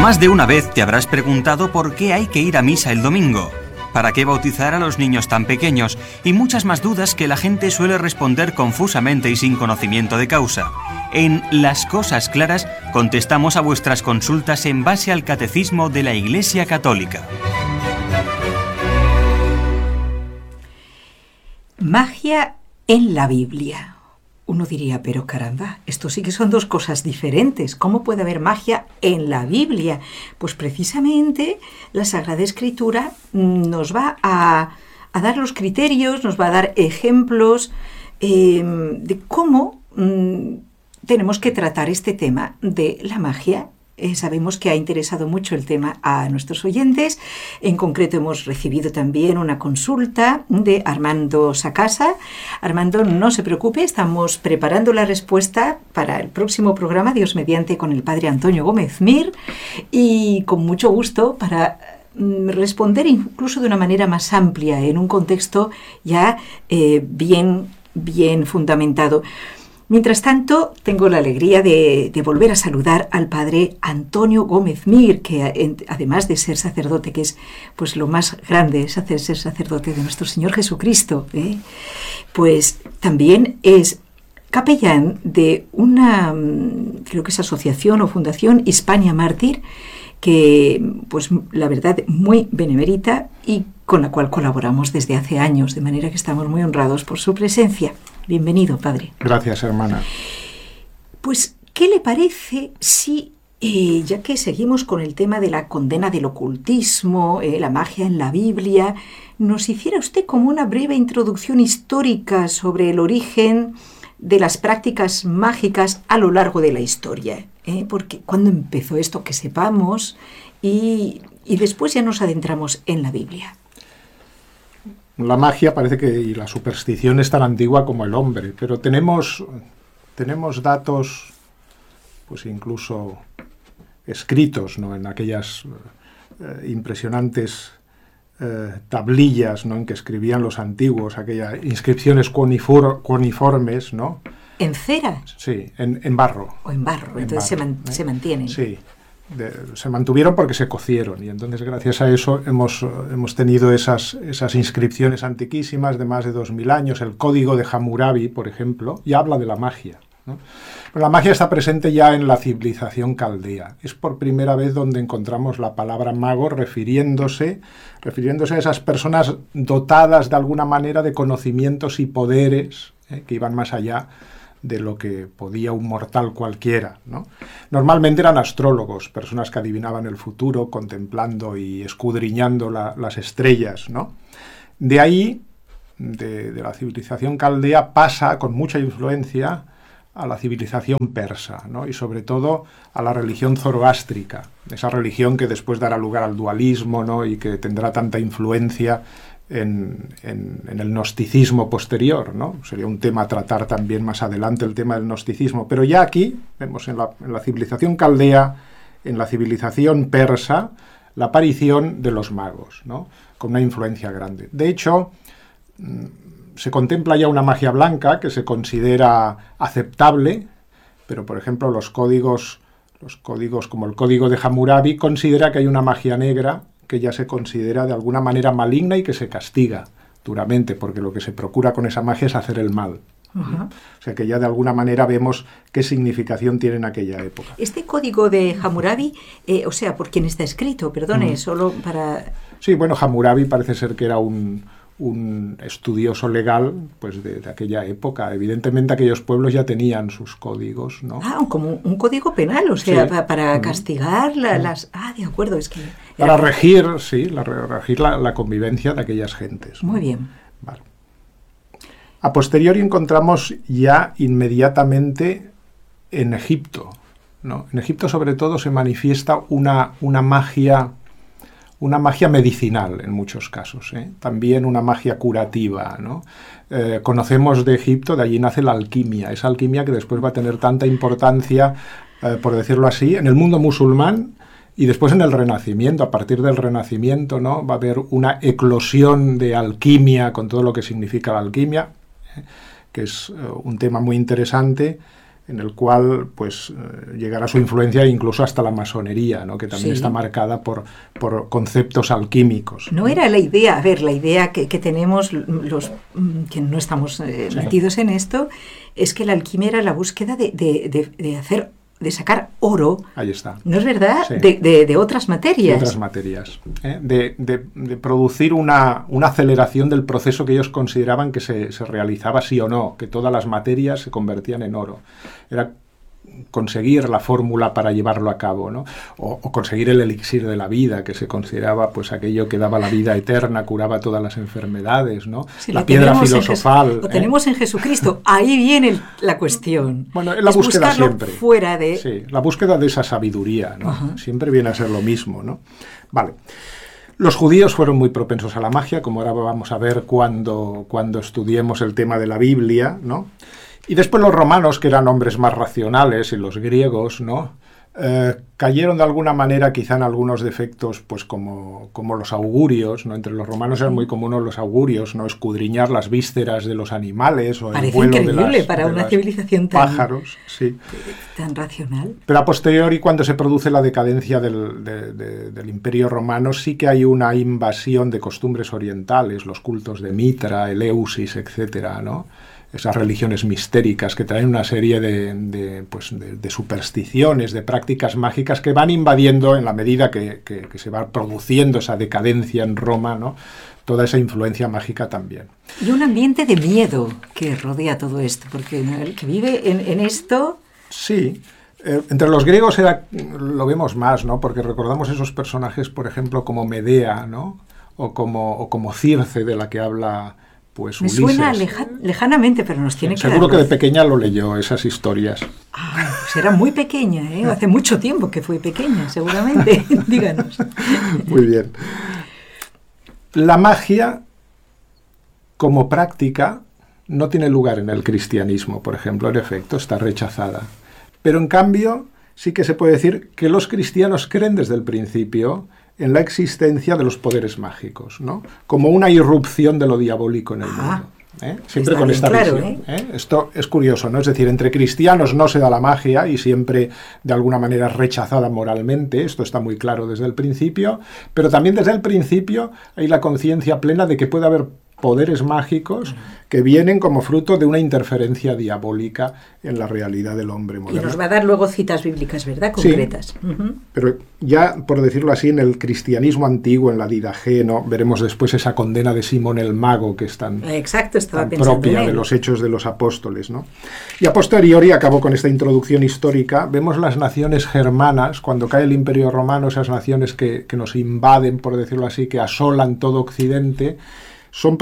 Más de una vez te habrás preguntado por qué hay que ir a misa el domingo, para qué bautizar a los niños tan pequeños y muchas más dudas que la gente suele responder confusamente y sin conocimiento de causa. En Las Cosas Claras contestamos a vuestras consultas en base al Catecismo de la Iglesia Católica. Magia en la Biblia. Uno diría, pero caramba, esto sí que son dos cosas diferentes. ¿Cómo puede haber magia en la Biblia? Pues precisamente la Sagrada Escritura nos va a dar los criterios, nos va a dar ejemplos de cómo tenemos que tratar este tema de la magia. Sabemos que ha interesado mucho el tema a nuestros oyentes. En concreto hemos recibido también una consulta de Armando Sacasa. Armando, no se preocupe, estamos preparando la respuesta para el próximo programa, Dios mediante, con el Padre Antonio Gómez Mir, y con mucho gusto para responder incluso de una manera más amplia, en un contexto ya bien fundamentado. Mientras tanto, tengo la alegría de volver a saludar al Padre Antonio Gómez Mir, que además de ser sacerdote, que es pues lo más grande, es ser sacerdote de nuestro Señor Jesucristo, pues también es capellán de una, creo que es asociación o fundación, Hispania Mártir, que pues la verdad muy benemérita y con la cual colaboramos desde hace años, de manera que estamos muy honrados por su presencia. Bienvenido, Padre. Gracias, hermana. Pues, ¿qué le parece si, ya que seguimos con el tema de la condena del ocultismo, la magia en la Biblia, nos hiciera usted como una breve introducción histórica sobre el origen de las prácticas mágicas a lo largo de la historia? Porque cuando empezó esto, que sepamos, y después ya nos adentramos en la Biblia. La magia parece que, y la superstición, es tan antigua como el hombre, pero tenemos datos, pues incluso escritos, ¿no?, en aquellas impresionantes tablillas, ¿no?, en que escribían los antiguos, aquellas inscripciones cuneiformes, ¿no? ¿En cera? Sí, en barro. O en barro, entonces se mantienen. Sí. Se mantuvieron porque se cocieron, y entonces gracias a eso hemos tenido esas inscripciones antiquísimas de más de 2000 años. El Código de Hammurabi, por ejemplo, ya habla de la magia, ¿no? Pero la magia está presente ya en la civilización caldea. Es por primera vez donde encontramos la palabra mago refiriéndose a esas personas dotadas de alguna manera de conocimientos y poderes que iban más allá de lo que podía un mortal cualquiera, ¿no? Normalmente eran astrólogos, personas que adivinaban el futuro, contemplando y escudriñando las estrellas, ¿no? De ahí, de la civilización caldea, pasa con mucha influencia a la civilización persa, ¿no? Y sobre todo a la religión zoroástrica, esa religión que después dará lugar al dualismo, ¿no?, y que tendrá tanta influencia en el gnosticismo posterior, ¿no? Sería un tema a tratar también más adelante, el tema del gnosticismo. Pero ya aquí vemos en la civilización caldea, en la civilización persa, la aparición de los magos, ¿no?, con una influencia grande. De hecho, se contempla ya una magia blanca que se considera aceptable, pero por ejemplo los códigos como el Código de Hammurabi considera que hay una magia negra que ya se considera de alguna manera maligna y que se castiga duramente, porque lo que se procura con esa magia es hacer el mal. Uh-huh. O sea que ya de alguna manera vemos qué significación tiene en aquella época. Este Código de Hammurabi, o sea, ¿por quién está escrito? Perdone, solo para... Sí, bueno, Hammurabi parece ser que era un estudioso legal, pues de aquella época. Evidentemente aquellos pueblos ya tenían sus códigos, ¿no? Ah, como un código penal, o sea, sí, para castigar las... Ah, de acuerdo, es que... Para regir, sí, regir la convivencia de aquellas gentes, ¿no? Muy bien. Vale. A posteriori encontramos ya inmediatamente en Egipto, ¿no? En Egipto sobre todo se manifiesta una magia medicinal en muchos casos, ¿eh? También una magia curativa, ¿no? Conocemos de Egipto, de allí nace la alquimia, esa alquimia que después va a tener tanta importancia, por decirlo así, en el mundo musulmán y después en el Renacimiento. A partir del Renacimiento, ¿no?, va a haber una eclosión de alquimia con todo lo que significa la alquimia, que es un tema muy interesante, en el cual pues llegará su influencia incluso hasta la masonería, ¿no? Que también está marcada por conceptos alquímicos. No era la idea, la idea que tenemos los que no estamos metidos en esto, es que la alquimia era la búsqueda de sacar oro. Ahí está. ¿No es verdad? Sí. De otras materias. De otras materias. De producir una aceleración del proceso que ellos consideraban que se realizaba sí o no, que todas las materias se convertían en oro. Era conseguir la fórmula para llevarlo a cabo, ¿no? O conseguir el elixir de la vida, que se consideraba pues aquello que daba la vida eterna, curaba todas las enfermedades, ¿no? Sí, la piedra filosofal. Lo tenemos en Jesucristo. Ahí viene la cuestión. Bueno, es la búsqueda siempre. Fuera de... Sí, la búsqueda de esa sabiduría, ¿no? Uh-huh. Siempre viene a ser lo mismo, ¿no? Vale. Los judíos fueron muy propensos a la magia, como ahora vamos a ver cuando estudiemos el tema de la Biblia, ¿no? Y después los romanos, que eran hombres más racionales, y los griegos, ¿no? Cayeron de alguna manera quizá en algunos defectos, pues como los augurios, ¿no? Entre los romanos eran muy comunes los augurios, ¿no? Escudriñar las vísceras de los animales o el vuelo para una civilización pájaros, sí. Tan racional. Pero a posteriori, cuando se produce la decadencia del Imperio Romano, sí que hay una invasión de costumbres orientales, los cultos de Mitra, Eleusis, etcétera, ¿no? Esas religiones mistéricas que traen una serie de supersticiones, de prácticas mágicas que van invadiendo en la medida que se va produciendo esa decadencia en Roma, ¿no? Toda esa influencia mágica también. Y un ambiente de miedo que rodea todo esto, porque el que vive en esto... Sí. Entre los griegos lo vemos más, ¿no? Porque recordamos esos personajes, por ejemplo, como Medea, ¿no? O como Circe, de la que habla... Pues me Ulises. Suena lejanamente, pero nos tiene que seguro que de pequeña lo leyó, esas historias. Pues era muy pequeña, ¿eh? Hace mucho tiempo que fui pequeña, seguramente. Díganos. Muy bien. La magia, como práctica, no tiene lugar en el cristianismo, por ejemplo, en efecto, está rechazada. Pero en cambio, sí que se puede decir que los cristianos creen desde el principio en la existencia de los poderes mágicos, ¿no? Como una irrupción de lo diabólico en el mundo. Siempre con esta visión. Esto es curioso, ¿no? Es decir, entre cristianos no se da la magia y siempre de alguna manera es rechazada moralmente, esto está muy claro desde el principio, pero también desde el principio hay la conciencia plena de que puede haber poderes mágicos que vienen como fruto de una interferencia diabólica en la realidad del hombre moderno. Y nos va a dar luego citas bíblicas, ¿verdad? Concretas. Sí, pero ya, por decirlo así, en el cristianismo antiguo, en la Didache, ¿no? Veremos después esa condena de Simón el Mago, que es tan propia de los Hechos de los Apóstoles, ¿no? Y a posteriori, acabo con esta introducción histórica, vemos las naciones germanas, cuando cae el Imperio Romano, esas naciones que nos invaden, por decirlo así, que asolan todo Occidente, son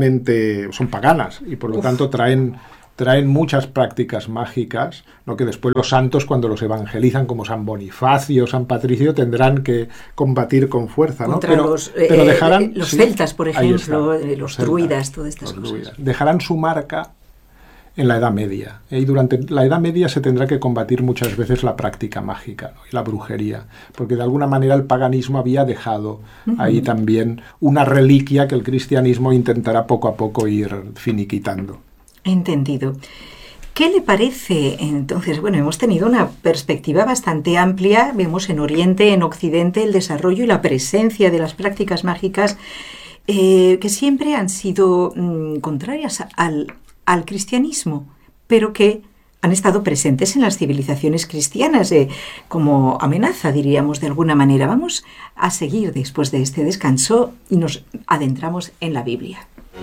paganas y por lo tanto traen muchas prácticas mágicas, ¿no? Que después los santos, cuando los evangelizan, como San Bonifacio, San Patricio, tendrán que combatir con fuerza, ¿no? Contra los celtas, por ejemplo, los druidas, todas estas cosas. Dejarán su marca en la Edad Media. Y durante la Edad Media se tendrá que combatir muchas veces la práctica mágica, ¿no? Y la brujería, porque de alguna manera el paganismo había dejado ahí también una reliquia que el cristianismo intentará poco a poco ir finiquitando. Entendido. ¿Qué le parece entonces? Bueno, hemos tenido una perspectiva bastante amplia, vemos en Oriente, en Occidente, el desarrollo y la presencia de las prácticas mágicas que siempre han sido contrarias al cristianismo, pero que han estado presentes en las civilizaciones cristianas como amenaza, diríamos, de alguna manera. Vamos a seguir después de este descanso y nos adentramos en la Biblia.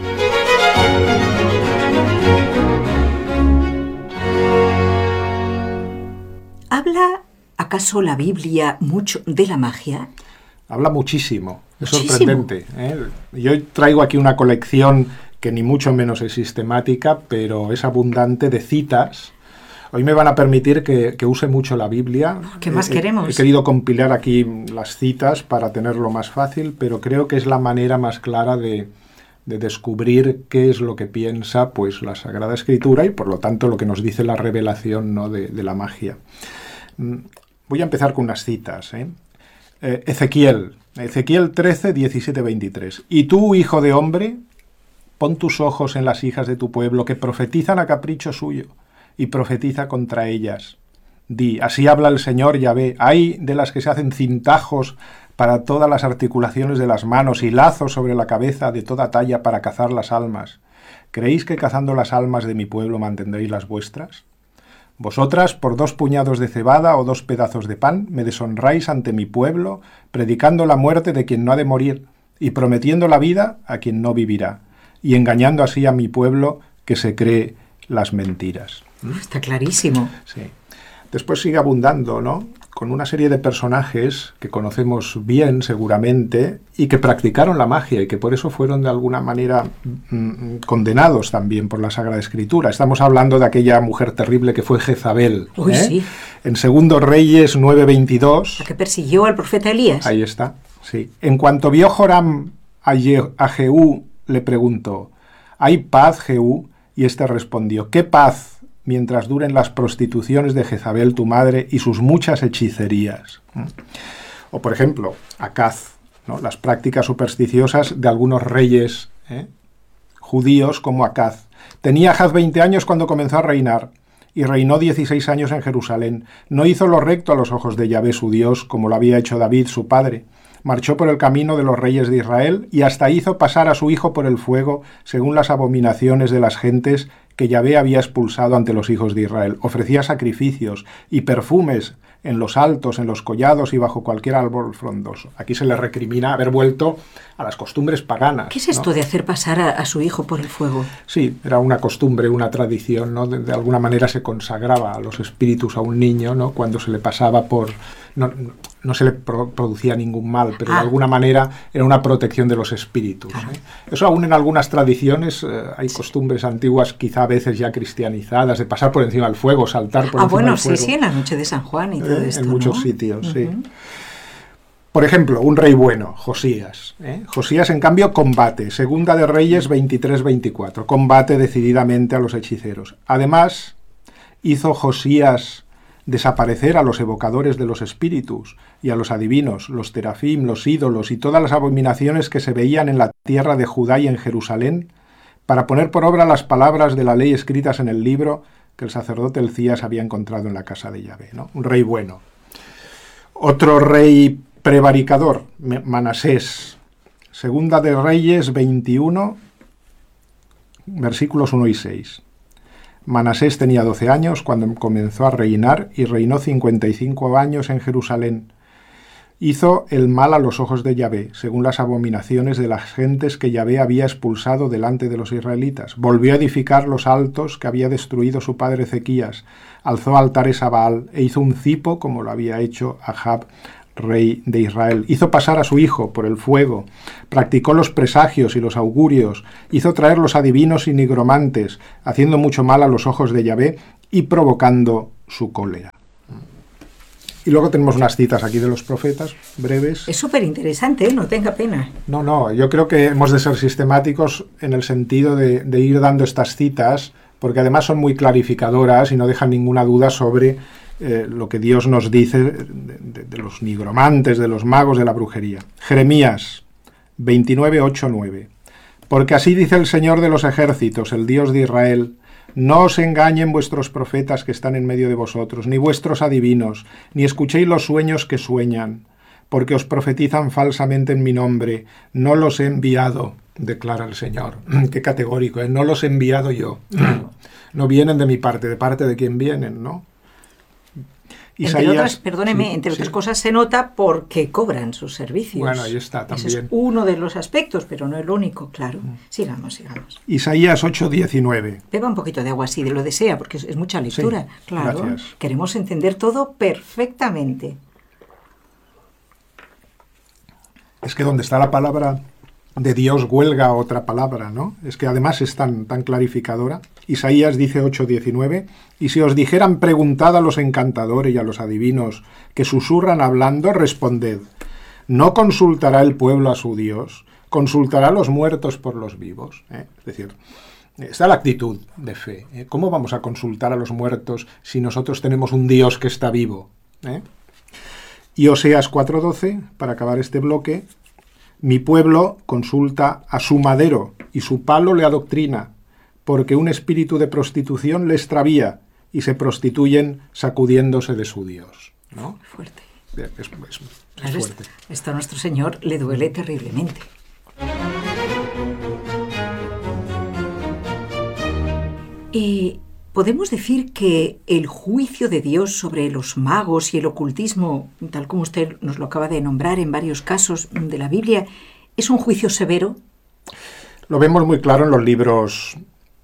¿Habla acaso la Biblia mucho de la magia? Habla muchísimo, es sorprendente. Yo traigo aquí una colección que ni mucho menos es sistemática, pero es abundante de citas. Hoy me van a permitir que use mucho la Biblia. ¿Qué más queremos? He querido compilar aquí las citas para tenerlo más fácil, pero creo que es la manera más clara de descubrir qué es lo que piensa pues la Sagrada Escritura y por lo tanto lo que nos dice la revelación, ¿no? de la magia. Voy a empezar con unas citas. Ezequiel 13, 17, 23. Y tú, hijo de hombre, pon tus ojos en las hijas de tu pueblo que profetizan a capricho suyo y profetiza contra ellas. Di, así habla el Señor Yahvé, ay de las que se hacen cintajos para todas las articulaciones de las manos y lazos sobre la cabeza de toda talla para cazar las almas. ¿Creéis que cazando las almas de mi pueblo mantendréis las vuestras? Vosotras, por 2 puñados de cebada o 2 pedazos de pan, me deshonráis ante mi pueblo, predicando la muerte de quien no ha de morir, y prometiendo la vida a quien no vivirá, y engañando así a mi pueblo que se cree las mentiras. Está clarísimo. Sí. Después sigue abundando, ¿no?, con una serie de personajes que conocemos bien seguramente y que practicaron la magia y que por eso fueron de alguna manera condenados también por la Sagrada Escritura. Estamos hablando de aquella mujer terrible que fue Jezabel. Uy, sí. En 2 Reyes 9:22. La que persiguió al profeta Elías. Ahí está, sí. En cuanto vio Joram a Jehú, le preguntó, ¿hay paz, Jehú? Y éste respondió, ¿qué paz? Mientras duren las prostituciones de Jezabel tu madre y sus muchas hechicerías. O por ejemplo, Acaz, ¿no?, las prácticas supersticiosas de algunos reyes judíos como Acaz. Tenía Acaz 20 años cuando comenzó a reinar y reinó 16 años en Jerusalén. No hizo lo recto a los ojos de Yahvé su Dios, como lo había hecho David su padre. Marchó por el camino de los reyes de Israel y hasta hizo pasar a su hijo por el fuego, según las abominaciones de las gentes que Yahvé había expulsado ante los hijos de Israel. Ofrecía sacrificios y perfumes en los altos, en los collados y bajo cualquier árbol frondoso. Aquí se le recrimina haber vuelto a las costumbres paganas. ¿Qué es esto, ¿no?, de hacer pasar a su hijo por el fuego? Sí, era una costumbre, una tradición, ¿no? De alguna manera se consagraba a los espíritus a un niño, ¿no?, cuando se le pasaba por... No se le producía ningún mal, pero de alguna manera era una protección de los espíritus. Eso aún en algunas tradiciones, hay costumbres antiguas, quizá a veces ya cristianizadas, de pasar por encima del fuego, saltar por encima del fuego. Sí, en la noche de San Juan y todo esto, en muchos, ¿no?, sitios, Uh-huh. Sí. Por ejemplo, un rey bueno, Josías. Josías, en cambio, combate. 2 de Reyes 23-24. Combate decididamente a los hechiceros. Además, hizo Josías desaparecer a los evocadores de los espíritus y a los adivinos, los terafim, los ídolos y todas las abominaciones que se veían en la tierra de Judá y en Jerusalén, para poner por obra las palabras de la ley escritas en el libro que el sacerdote Elías había encontrado en la casa de Yahvé, ¿no? Un rey bueno. Otro rey prevaricador, Manasés. 2 de Reyes 21, versículos 1 y 6. Manasés tenía 12 años cuando comenzó a reinar y reinó 55 años en Jerusalén. Hizo el mal a los ojos de Yahvé, según las abominaciones de las gentes que Yahvé había expulsado delante de los israelitas. Volvió a edificar los altos que había destruido su padre Ezequías. Alzó altares a Baal e hizo un cipo como lo había hecho Ahab, rey de Israel. Hizo pasar a su hijo por el fuego, practicó los presagios y los augurios, hizo traer los adivinos y nigromantes, haciendo mucho mal a los ojos de Yahvé y provocando su cólera. Y luego tenemos unas citas aquí de los profetas, breves. Es súper interesante, no tenga pena. No, yo creo que hemos de ser sistemáticos en el sentido de ir dando estas citas, porque además son muy clarificadoras y no dejan ninguna duda sobre lo que Dios nos dice de los nigromantes, de los magos, de la brujería. Jeremías 29, 8, 9. Porque así dice el Señor de los ejércitos, el Dios de Israel: no os engañen vuestros profetas que están en medio de vosotros, ni vuestros adivinos, ni escuchéis los sueños que sueñan, porque os profetizan falsamente en mi nombre. No los he enviado, declara el Señor. Qué categórico, ¿eh? No los he enviado yo. No vienen de mi parte, ¿de parte de quién vienen, no? Isaías, entre otras, perdóneme, entre otras cosas se nota porque cobran sus servicios. Bueno, ahí está también. Ese es uno de los aspectos, pero no el único, claro. Sigamos. Isaías 8:19. Beba un poquito de agua si lo desea, porque es mucha lectura. Sí, claro, gracias. Queremos entender todo perfectamente. Es que donde está la palabra de Dios huelga otra palabra, ¿no? Es que además es tan clarificadora. Isaías dice 8:19, y si os dijeran preguntad a los encantadores y a los adivinos que susurran hablando, responded, ¿no consultará el pueblo a su Dios? ¿Consultará a los muertos por los vivos? Es decir, está la actitud de fe. ¿Cómo vamos a consultar a los muertos si nosotros tenemos un Dios que está vivo? Y Oseas 4:12, para acabar este bloque, mi pueblo consulta a su madero y su palo le adoctrina, porque un espíritu de prostitución le extravía y se prostituyen sacudiéndose de su Dios, ¿no? Fuerte. Es Claro, fuerte. esto a nuestro Señor le duele terriblemente. Podemos decir que el juicio de Dios sobre los magos y el ocultismo, tal como usted nos lo acaba de nombrar en varios casos de la Biblia, ¿es un juicio severo? Lo vemos muy claro en los libros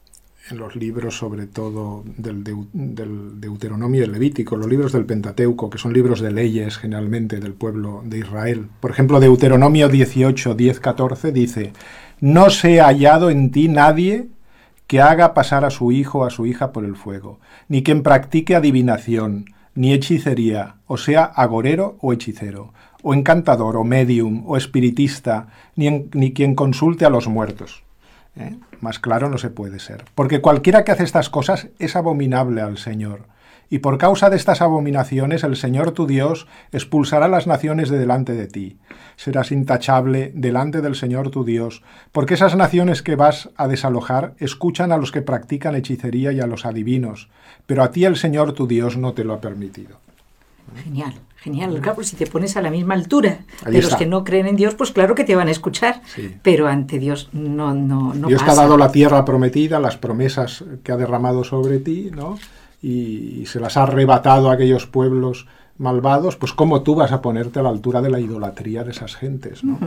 sobre todo del Deuteronomio y el Levítico, los libros del Pentateuco, que son libros de leyes generalmente del pueblo de Israel. Por ejemplo, Deuteronomio 18, 10, 14 dice: «No sea hallado en ti nadie que haga pasar a su hijo o a su hija por el fuego, ni quien practique adivinación, ni hechicería, o sea, agorero o hechicero, o encantador, o medium, o espiritista, ni quien consulte a los muertos». Más claro no se puede ser. Porque cualquiera que hace estas cosas es abominable al Señor. Y por causa de estas abominaciones el Señor tu Dios expulsará las naciones de delante de ti. Serás intachable delante del Señor tu Dios, porque esas naciones que vas a desalojar escuchan a los que practican hechicería y a los adivinos, pero a ti el Señor tu Dios no te lo ha permitido. Genial, genial. Claro, si te pones a la misma altura Ahí de está. los que no creen en Dios, pues claro que te van a escuchar, Sí. pero ante Dios no Dios te pasa. ha dado la tierra prometida, las promesas que ha derramado sobre ti, ¿no? Y se las ha arrebatado a aquellos pueblos malvados, pues ¿cómo tú vas a ponerte a la altura de la idolatría de esas gentes, ¿no?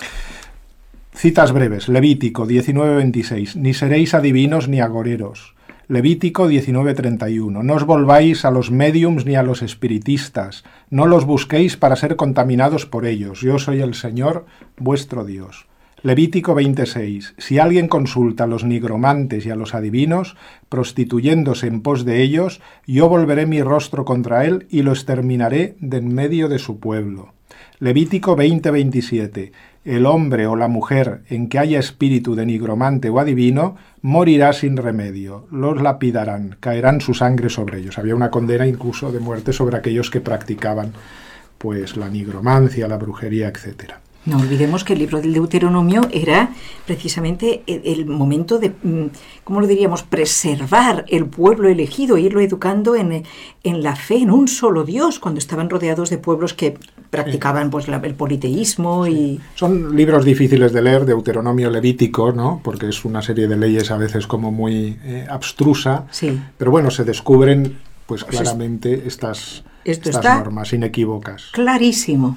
Citas breves. Levítico 19:26. Ni seréis adivinos ni agoreros. Levítico 19:31. No os volváis a los médiums ni a los espiritistas. No los busquéis para ser contaminados por ellos. Yo soy el Señor, vuestro Dios. Levítico 26. Si alguien consulta a los nigromantes y a los adivinos, prostituyéndose en pos de ellos, yo volveré mi rostro contra él y lo exterminaré de en medio de su pueblo. Levítico 20:27. El hombre o la mujer en que haya espíritu de nigromante o adivino morirá sin remedio. Los lapidarán, caerán su sangre sobre ellos. Había una condena incluso de muerte sobre aquellos que practicaban pues la nigromancia, la brujería, etcétera. No olvidemos que el libro del Deuteronomio era precisamente el momento de, ¿cómo lo diríamos?, preservar el pueblo elegido, irlo educando en la fe, en un solo Dios, cuando estaban rodeados de pueblos que practicaban pues el politeísmo. Y Son libros difíciles de leer, Deuteronomio, Levítico, ¿no? Porque es una serie de leyes a veces como muy abstrusa, Sí. pero bueno, se descubren pues Pues claramente estas está normas inequívocas. clarísimo.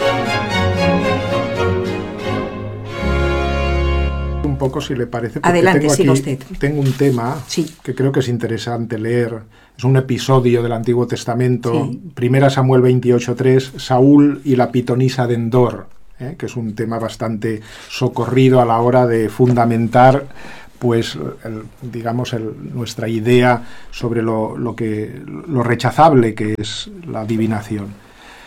Un poco, si le parece, porque Adelante, tengo siga aquí, usted. tengo un tema Sí. que creo que es interesante leer. Es un episodio del Antiguo Testamento, Sí. 1 Samuel 28:3, Saúl y la pitonisa de Endor, que es un tema bastante socorrido a la hora de fundamentar pues nuestra idea sobre lo rechazable que es la adivinación.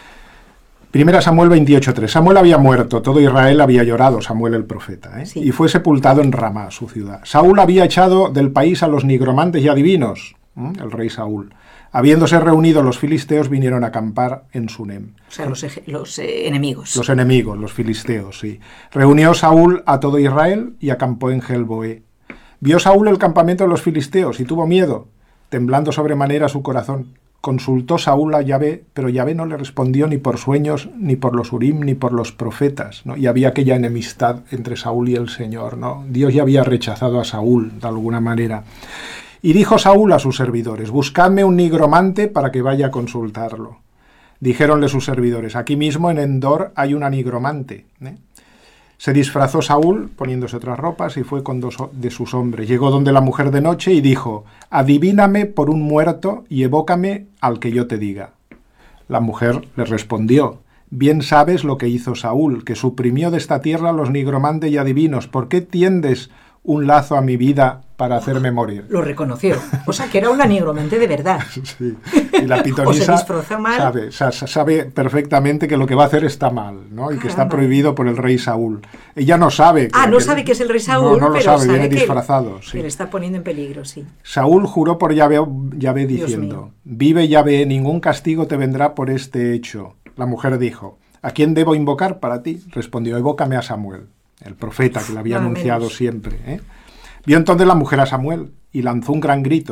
1 Samuel 28:3. Samuel había muerto, todo Israel había llorado, Samuel el profeta, Sí. y fue sepultado en Ramá, su ciudad. Saúl había echado del país a los nigromantes y adivinos, el rey Saúl. Habiéndose reunido los filisteos, vinieron a acampar en Sunem. O sea, los enemigos. Los enemigos, los filisteos, sí. Reunió Saúl a todo Israel y acampó en Gelboé. Vio Saúl el campamento de los filisteos y tuvo miedo, temblando sobremanera su corazón. Consultó Saúl a Yahvé, pero Yahvé no le respondió ni por sueños, ni por los Urim, ni por los profetas, ¿no? Y había aquella enemistad entre Saúl y el Señor, ¿no? Dios ya había rechazado a Saúl, de alguna manera. Y dijo Saúl a sus servidores: buscadme un nigromante para que vaya a consultarlo. Dijéronle sus servidores: aquí mismo en Endor hay una nigromante, Se disfrazó Saúl, poniéndose otras ropas, y fue con 2 de sus hombres. Llegó donde la mujer de noche y dijo: adivíname por un muerto y evócame al que yo te diga. La mujer le respondió: bien sabes lo que hizo Saúl, que suprimió de esta tierra a los nigromantes y adivinos. ¿Por qué tiendes un lazo a mi vida para hacerme morir? Lo reconoció. O sea, que era una nigromante de verdad. Sí. Y la O se pitonisa disfrazó mal. sabe perfectamente que lo que va a hacer está mal, ¿no? Y que está Caramba. prohibido por el rey Saúl. Ella no sabe. No sabe que es el rey Saúl, no lo pero sabe, viene que disfrazado. Sí. le está poniendo en peligro, sí. Saúl juró por Yahvé Dios diciendo: mío. vive Yahvé, ningún castigo te vendrá por este hecho. La mujer dijo: ¿a quién debo invocar para ti? Respondió: evócame a Samuel, el profeta que le había Nada anunciado menos. siempre. Vio entonces la mujer a Samuel y lanzó un gran grito.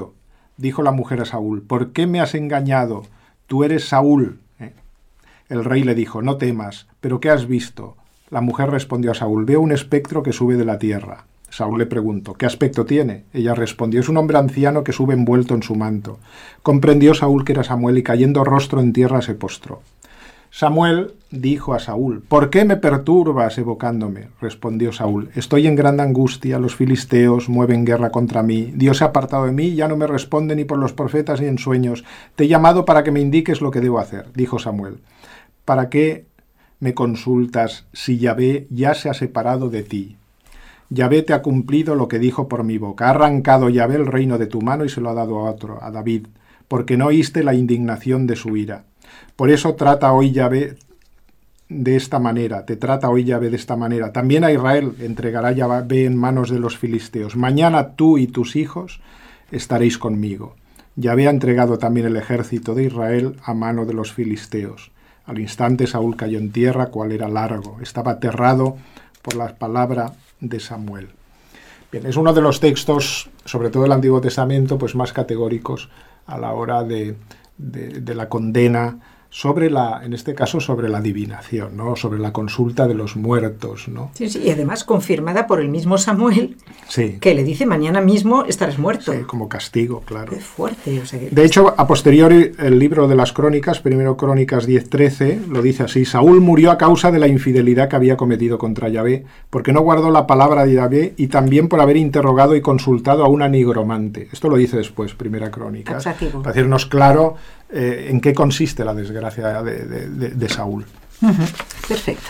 Dijo la mujer a Saúl: ¿por qué me has engañado? Tú eres Saúl. El rey le dijo: no temas. ¿Pero qué has visto? La mujer respondió a Saúl: veo un espectro que sube de la tierra. Saúl le preguntó: ¿qué aspecto tiene? Ella respondió: es un hombre anciano que sube envuelto en su manto. Comprendió Saúl que era Samuel y cayendo rostro en tierra se postró. Samuel dijo a Saúl: ¿por qué me perturbas evocándome? Respondió Saúl: estoy en gran angustia, los filisteos mueven guerra contra mí, Dios se ha apartado de mí, ya no me responde ni por los profetas ni en sueños. Te he llamado para que me indiques lo que debo hacer. Dijo Samuel: ¿para qué me consultas si Yahvé ya se ha separado de ti? Yahvé te ha cumplido lo que dijo por mi boca. Ha arrancado Yahvé el reino de tu mano y se lo ha dado a otro, a David, porque no oíste la indignación de su ira. Por eso trata hoy Yahvé de esta manera, te trata hoy Yahvé de esta manera. También a Israel entregará Yahvé en manos de los filisteos. Mañana tú y tus hijos estaréis conmigo. Yahvé ha entregado también el ejército de Israel a mano de los filisteos. Al instante Saúl cayó en tierra, cual era largo. Estaba aterrado por la palabra de Samuel. Bien, es uno de los textos, sobre todo del Antiguo Testamento, pues más categóricos a la hora de la condena sobre en este caso, sobre la adivinación, ¿no? Sobre la consulta de los muertos, ¿no? Sí, y además confirmada por el mismo Samuel, sí, que le dice: mañana mismo estarás muerto. Sí, como castigo, claro. Qué fuerte. O sea, De hecho, a posteriori, el libro de las Crónicas, primero Crónicas 10:13, lo dice así: Saúl murió a causa de la infidelidad que había cometido contra Yahvé, porque no guardó la palabra de Yahvé, y también por haber interrogado y consultado a una nigromante. Esto lo dice después, primera Crónicas, Taxativo. para decirnos claro en qué consiste la desgracia de Saúl. Perfecto.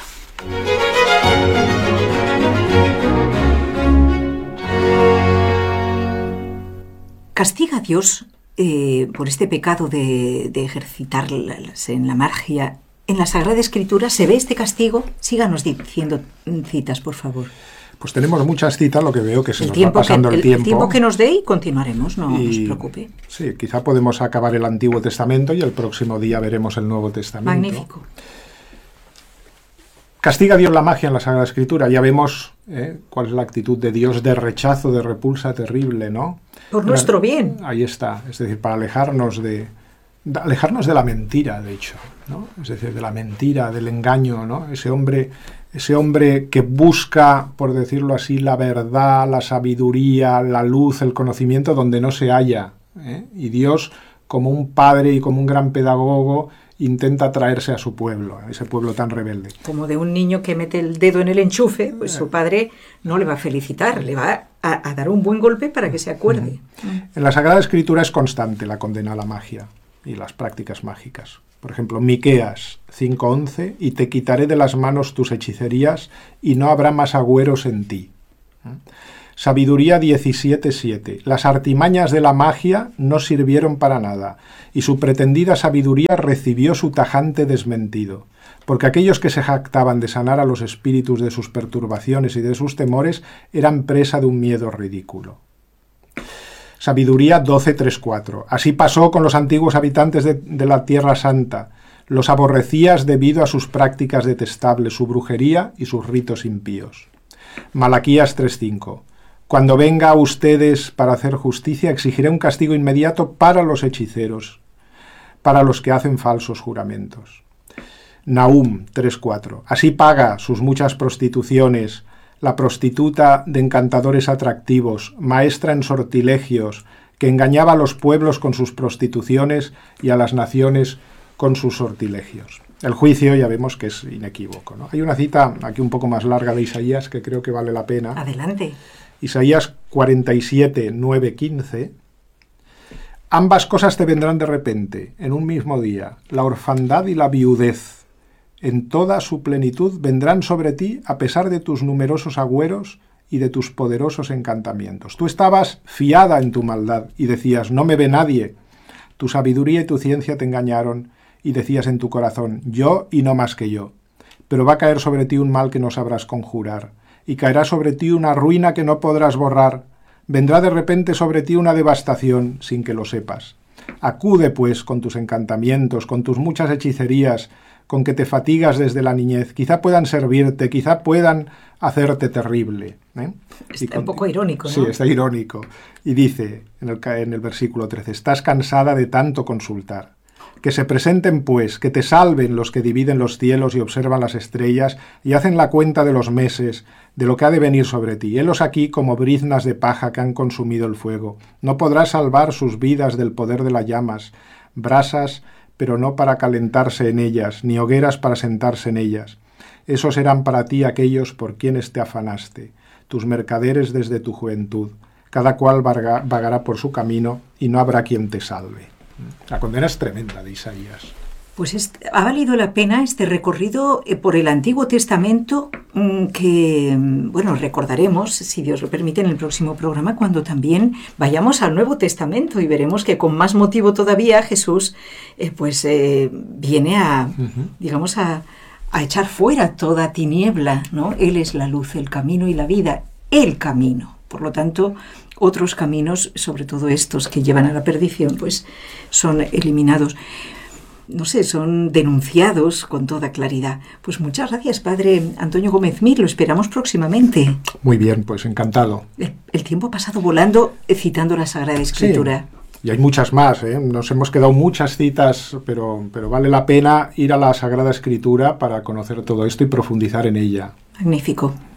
¿Castiga a Dios por este pecado de ejercitarse en la magia? ¿En la Sagrada Escritura se ve este castigo? Síganos diciendo citas, por favor. Pues tenemos muchas citas, lo que veo que se nos va pasando el tiempo. El tiempo que nos dé y continuaremos, no os preocupe. Sí, quizá podemos acabar el Antiguo Testamento y el próximo día veremos el Nuevo Testamento. Magnífico. ¿Castiga Dios la magia en la Sagrada Escritura? Ya vemos cuál es la actitud de Dios de rechazo, de repulsa terrible, ¿no? Por nuestro bien. Ahí está, es decir, para alejarnos de la mentira, de hecho, ¿no? Es decir, de la mentira, del engaño, ¿no? Ese hombre que busca, por decirlo así, la verdad, la sabiduría, la luz, el conocimiento donde no se halla, ¿eh? Y Dios, como un padre y como un gran pedagogo, intenta traerse a su pueblo, a ese pueblo tan rebelde. Como de un niño que mete el dedo en el enchufe, pues su padre no le va a felicitar, le va a dar un buen golpe para que se acuerde. En la Sagrada Escritura es constante la condena a la magia y las prácticas mágicas. Por ejemplo, Miqueas 5:11, y te quitaré de las manos tus hechicerías y no habrá más agüeros en ti. Sabiduría 17:7, las artimañas de la magia no sirvieron para nada, y su pretendida sabiduría recibió su tajante desmentido, porque aquellos que se jactaban de sanar a los espíritus de sus perturbaciones y de sus temores eran presa de un miedo ridículo. Sabiduría 12:3-4. Así pasó con los antiguos habitantes de la Tierra Santa. Los aborrecías debido a sus prácticas detestables, su brujería y sus ritos impíos. Malaquías 3:5. Cuando venga a ustedes para hacer justicia, exigiré un castigo inmediato para los hechiceros, para los que hacen falsos juramentos. Nahum 3:4. Así paga sus muchas prostituciones, la prostituta de encantadores atractivos, maestra en sortilegios, que engañaba a los pueblos con sus prostituciones y a las naciones con sus sortilegios. El juicio ya vemos que es inequívoco, ¿no? Hay una cita aquí un poco más larga de Isaías que creo que vale la pena. Adelante. Isaías 47:9-15. Ambas cosas te vendrán de repente, en un mismo día, la orfandad y la viudez. En toda su plenitud vendrán sobre ti a pesar de tus numerosos agüeros y de tus poderosos encantamientos. Tú estabas fiada en tu maldad y decías, no me ve nadie. Tu sabiduría y tu ciencia te engañaron y decías en tu corazón, yo y no más que yo. Pero va a caer sobre ti un mal que no sabrás conjurar, y caerá sobre ti una ruina que no podrás borrar. Vendrá de repente sobre ti una devastación sin que lo sepas. Acude, pues, con tus encantamientos, con tus muchas hechicerías, con que te fatigas desde la niñez, quizá puedan servirte, quizá puedan hacerte terrible. Está un poco irónico, ¿no? Sí, está irónico. Y dice en el versículo 13, estás cansada de tanto consultar. Que se presenten, pues, que te salven los que dividen los cielos y observan las estrellas y hacen la cuenta de los meses, de lo que ha de venir sobre ti. Helos aquí como briznas de paja que han consumido el fuego. No podrás salvar sus vidas del poder de las llamas, brasas, pero no para calentarse en ellas, ni hogueras para sentarse en ellas. Esos serán para ti aquellos por quienes te afanaste, tus mercaderes desde tu juventud. Cada cual vagará por su camino y no habrá quien te salve. La condena es tremenda de Isaías. Pues ha valido la pena este recorrido por el Antiguo Testamento que, bueno, recordaremos, si Dios lo permite, en el próximo programa, cuando también vayamos al Nuevo Testamento y veremos que con más motivo todavía Jesús viene a, digamos, a echar fuera toda tiniebla, ¿no? Él es la luz, el camino y la vida, el camino. Por lo tanto, otros caminos, sobre todo estos que llevan a la perdición, pues son eliminados. No sé, son denunciados con toda claridad. Pues muchas gracias, Padre Antonio Gómez Mir, lo esperamos próximamente. Muy bien, pues encantado. El tiempo ha pasado volando citando la Sagrada Escritura. Sí, y hay muchas más, ¿eh? Nos hemos quedado muchas citas, pero vale la pena ir a la Sagrada Escritura para conocer todo esto y profundizar en ella. Magnífico.